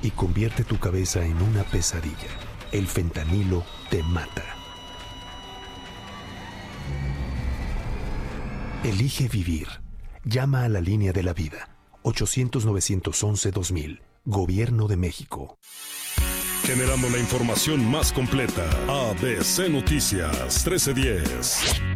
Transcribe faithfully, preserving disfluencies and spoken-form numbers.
y convierte tu cabeza en una pesadilla. El fentanilo te mata. Elige vivir. Llama a la línea de la vida. ochocientos, novecientos once, dos mil. Gobierno de México. Generando la información más completa. A B C Noticias trece diez.